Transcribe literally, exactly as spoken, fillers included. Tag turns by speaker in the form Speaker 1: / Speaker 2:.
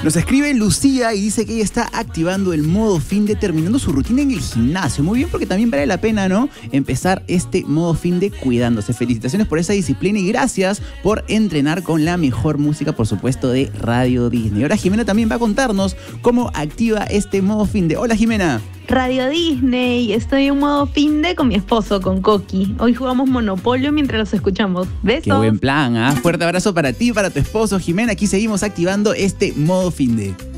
Speaker 1: Nos escribe Lucía y dice que ella está activando el modo fin de, terminando su rutina en el gimnasio. Muy bien, porque también vale la pena, ¿no?, empezar este modo fin de cuidándose. Felicitaciones por esa disciplina y gracias por entrenar con la mejor música, por supuesto, de Radio Disney. Ahora Jimena también va a contarnos cómo activa este modo fin de. Hola, Jimena.
Speaker 2: Radio Disney, estoy en modo fin de con mi esposo, con Coqui. Hoy jugamos Monopolio mientras los escuchamos. Besos.
Speaker 1: Qué buen plan, ¿ah? ¿eh? Fuerte abrazo para ti y para tu esposo, Jimena. Aquí seguimos activando este modo fin de.